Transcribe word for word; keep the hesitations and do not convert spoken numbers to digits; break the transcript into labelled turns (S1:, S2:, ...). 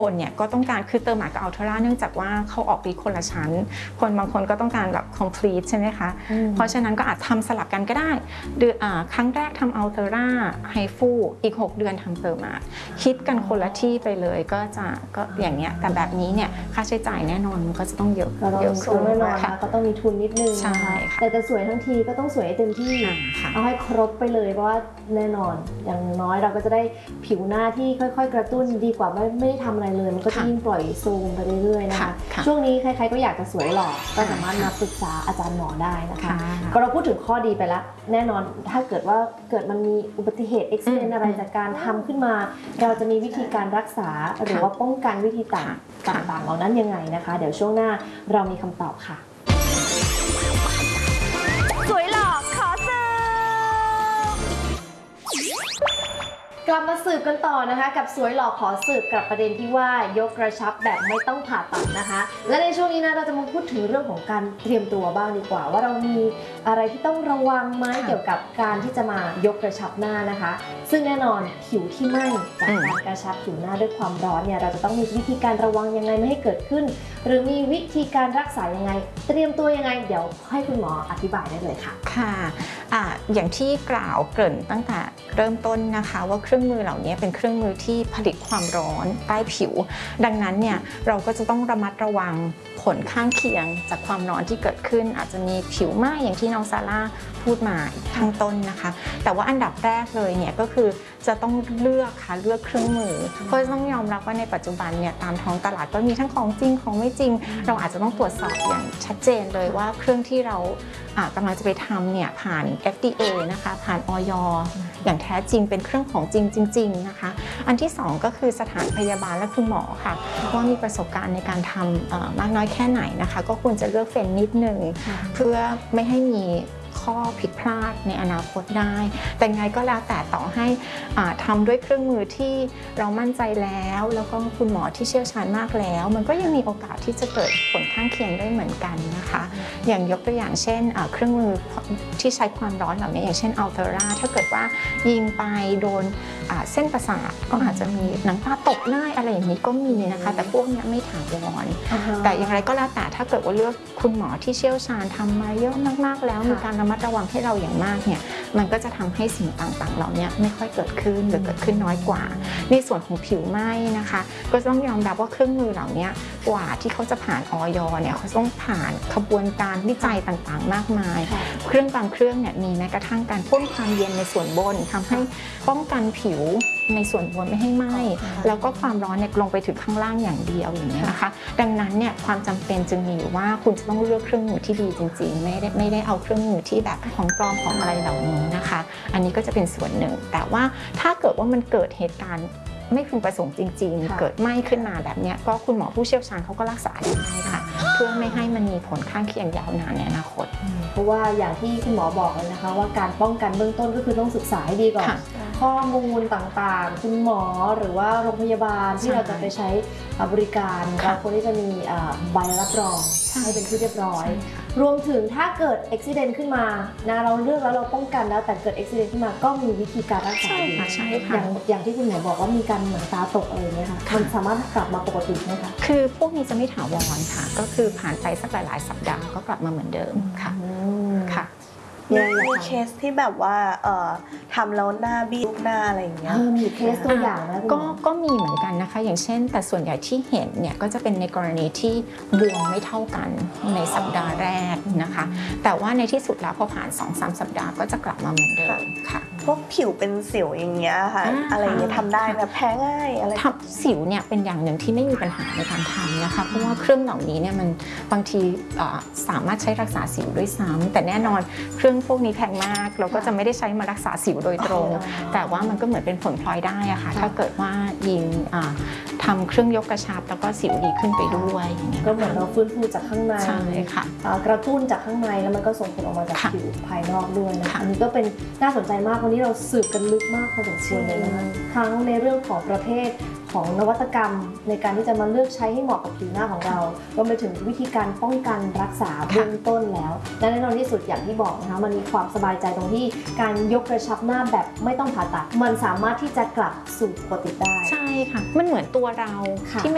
S1: คนเนี่ยก็ต้องการคือเติมหมากับอัลเทอร่าเนื่องจากว่าเขาออกฤทธิ์คนละชั้นคนบางคนก็ต้องการแบบ complete ใช่ไหมคะเพราะฉะนั้นก็อาจทำสลับกันก็ได้เดือนครั้งแรกทำอัลเทอร่าไฮฟูอีกหกเดือนทำเติมหมาคิดกันคนละที่ไปเลยก็จะก็อย่างเงี้ยแต่แบบนี้เนี่ยค่าใช้จ่ายแน่นอนมันก็จะต้องเยอะ
S2: เยอะขึ้นแน่นอนค่ะก็ต้องมีทุนนิดนึงนะคะแต่จะสวยทั้งทีก็ต้องสวยให้เต็มที่เอาให้ครบไปเลยเพราะว่าแน่นอนอย่างน้อยเราก็จะได้ผิวหน้าที่ค่อยๆกระตุ้นดีกว่าไม่ไม่ได้ทำอะไรเลยมันก็จะยิ่งปล่อยซูมไปเรื่อยๆนะคะช่วงนี้ใครๆก็อยากจะสวยหล่อก็สามารถมาปรึกษาอาจารย์หมอได้นะคะก็เราพูดถึงข้อดีไปแล้วแน่นอนถ้าเกิดว่าเกิดมันมีอุบัติเหตุอุบิเหตุอะไรจากการทำขึ้นมาเราจะมีวิธีการรักษาหรือว่าป้องกันวิธีต่างต่างๆเหล่านั้นยังไงนะคะเดี๋ยวช่วงหน้าเรามีคำตอบค่ะ
S3: สวยหล่อขอเสิร์ฟ
S2: กลับมาสืบกันต่อนะคะกับสวยหล่อขอสืบกับประเด็นที่ว่ายกกระชับแบบไม่ต้องผ่าตัดนะคะและในช่วงนี้นะเราจะมาพูดถึงเรื่องของการเตรียมตัวบ้างดีกว่าว่าเรามีอะไรที่ต้องระวังไหมเกี่ยวกับการที่จะมายกกระชับหน้านะคะซึ่งแน่นอนผิวที่ไหม้จากการกระชับผิวหน้าด้วยความร้อนเนี่ยเราจะต้องมีวิธีการระวังยังไงไม่ให้เกิดขึ้นหรือมีวิธีการรักษายังไงเตรียมตัวยังไงเดี๋ยวให้คุณหมออธิบายได้เลยค่ะ
S1: ค่ะอ่าอย่างที่กล่าวเกริ่นตั้งแต่เริ่มต้นนะคะว่าเครื่องมือเหล่านี้เป็นเครื่องมือที่ผลิตความร้อนใต้ผิวดังนั้นเนี่ยเราก็จะต้องระมัดระวังผลข้างเคียงจากความร้อนที่เกิดขึ้นอาจจะมีผิวไหม้อย่างที่น้องซาร่าพูดมาข้างต้นนะคะแต่ว่าอันดับแรกเลยเนี่ยก็คือจะต้องเลือกค่ะเลือกเครื่องมือเพราะต้องยอมรับว่าในปัจจุบันเนี่ยตามท้องตลาดก็มีทั้งของจริงของไม่จริงเราอาจจะต้องตรวจสอบอย่างชัดเจนเลยว่าเครื่องที่เรากำลังจะไปทำเนี่ยผ่าน เอฟ ดี เอ นะคะผ่าน อย อย่างแท้จริงเป็นเครื่องของจริงจริงๆนะคะอันที่สองก็คือสถานพยาบาลและคุณหมอค่ะว่ามีประสบการณ์ในการทำมากน้อยแค่ไหนนะคะก็ควรจะเลือกเฟ้นนิดนึงเพื่อไม่ให้มีข้อผิดพลาดในอนาคตได้แต่ไงก็แล้วแต่ต่อให้ทำด้วยเครื่องมือที่เรามั่นใจแล้วแล้วก็คุณหมอที่เชี่ยวชาญมากแล้วมันก็ยังมีโอกาสที่จะเกิดผลข้างเคียงได้เหมือนกันนะคะอย่างยกตัวอย่างเช่นเครื่องมือที่ใช้ความร้อนเหล่านี้อย่างเช่นอัลเทอร่าถ้าเกิดว่ายิงไปโดนเส้นประสาทก็อาจจะมีหนังตาตกได้อะไรอย่างนี้ก็มีนะคะแต่พวกนี้ไม่ถาวรแต่อย่างไรก็แล้วแต่ถ้าเกิดว่าเลือกคุณหมอที่เชี่ยวชาญทำมาเยอะมากๆแล้วมีการระมัดระวังให้เราอย่างมากเนี่ยมันก็จะทำให้สิ่งต่างๆเหล่านี้ไม่ค่อยเกิดขึ้นหรือเกิดขึ้นน้อยกว่าในส่วนของผิวไหม้นะคะก็ต้องยอมรับว่าเครื่องมือเหล่านี้กว่าที่เขาจะผ่านอย.เนี่ยเขาต้องผ่านขบวนการวิจัยต่างๆมากมายเครื่องบางเครื่องเนี่ยมีแม้กระทั่งการพ่นความเย็นในส่วนบนทำให้ป้องกันผิวในส่วนบนไม่ให้ไหม้แล้วก็ความร้อนเนี่ยลงไปถึงข้างล่างอย่างเดียวอย่างนี้นะคะดังนั้นเนี่ยความจำเป็นจึงมีอยู่ว่าคุณจะต้องเลือกเครื่องมือที่ดีจริงๆไม่ได้ไม่ได้เอาเครื่องมือที่แบบของปลอมของอะไรเหล่านี้นะคะอันนี้ก็จะเป็นส่วนหนึ่งแต่ว่าถ้าเกิดว่ามันเกิดเหตุการณ์ไม่พึงประสงค์จริงๆเกิดไหม้ขึ้นมาแบบนี้ก็คุณหมอผู้เชี่ยวชาญเขาก็รักษาได้ค่ะเพื่อไม่ให้มันมีผลข้างเคียงยาวนานในอนาคต
S2: เพราะว่าอย่างที่คุณหมอบอกเลยนะคะว่าการป้องกันเบื้องต้นก็คือต้องศึกษาให้ดีก่อนข้อมูลต่างๆคุณหมอหรือว่าโรงพยาบาลที่เราจะไปใช้บริการเราควรที่จะมีใบรับรองให้เป็นที่เรียบร้อยรวมถึงถ้าเกิดอุบิเหตุขึ้นมานะเราเลือกแล้วเราป้องกันแล้วแต่เกิดอุบิเหตุขึ้นมาก็มีวิธีการรักษาอยู่อย่างอย่างที่คุณหมอบอกว่ามีการหนังตาตกอะไรเงี้ยค่ะมันสามารถกลับมาปกติไหมคะ
S1: คือพวกนี้จะไม่ถาวรค่ะก็คือผ่านไปสักหลายๆสัปดาห์ก็กลับมาเหมือนเดิมค่ะค่ะ
S3: มีเคสที่แบบว่าทำแล้วหน้าบี้หน้าอะไรอย่างเงี้ย
S2: มีเคสตัวอย่างนะ
S1: ก็ก็มีเหมือนกันนะคะอย่างเช่นแต่ส่วนใหญ่ที่เห็นเนี่ยก็จะเป็นในกรณีที่บวมไม่เท่ากันในสัปดาห์แรกนะคะแต่ว่าในที่สุดแล้วพอผ่าน สองสาม สัปดาห์ก็จะกลับมาเหมือนเดิมค่ะ
S3: พวกผิวเป็นสิวอย่างเงี้ยค่ะอะไรเงี้ยทำได้นะแพ้ง่ายอะไร
S1: ทำสิวเนี่ยเป็นอย่างหนึ่งที่ไม่มีปัญหาในการทำนะคะเพราะว่าเครื่องเหล่านี้เนี่ยมันบางทีสามารถใช้รักษาสิวด้วยซ้ำแต่แน่นอนเครื่องพวกนี้แพงมากเราก็จะไม่ได้ใช้มารักษาสิวโดยตรงแต่ว่ามันก็เหมือนเป็นผลพลอยได้อะค่ะถ้าเกิดว่ายิงทำเครื่องยกกระชับแล้วก็สิวดีขึ้นไปด้วย
S2: ก็เหมือนเราฟื้นฟูจากข้างใน
S1: ใช่ค่ะ
S2: กระตุ้นจากข้างในแล้วมันก็ส่งผลออกมาจากผิวภายนอกด้วยนะคะอันนี้ก็เป็นน่าสนใจมากวันนี้เราสืบกันลึกมากพอสมควรเลยนะคะทั้งในเรื่องของประเภทของนวัตกรรมในการที่จะมาเลือกใช้ให้เหมาะกับผิวหน้าของเรารวมไปถึงวิธีการป้องกันรักษาเบื้องต้นแล้วและแน่นอนที่สุดอย่างที่บอกนะคะมันมีความสบายใจตรงที่การยกกระชับหน้าแบบไม่ต้องผ่าตัดมันสามารถที่จะกลับสู่ปกติได้
S1: ใช่ค่ะมันเหมือนตัวเราที่